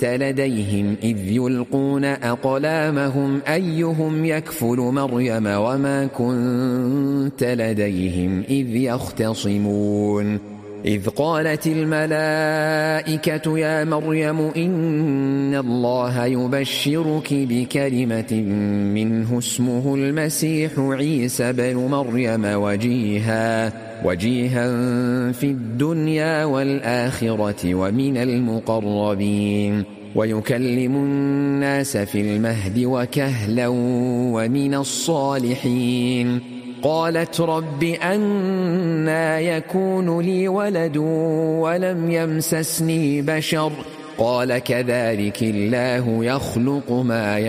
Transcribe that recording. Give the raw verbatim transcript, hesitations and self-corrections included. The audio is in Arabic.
لديهم إذ يلقون أقلامهم أيهم يكفل مريم وما كنت لديهم إذ يختصمون إذ قالت الملائكة يا مريم إن الله يبشرك بكلمة منه اسمه المسيح عيسى بن مريم وجيها وجيها في الدنيا والآخرة ومن المقربين ويكلم الناس في المهد وكهلا ومن الصالحين قالت رب أنى يكون لي ولد ولم يمسسني بشر قال كذلك الله يخلق ما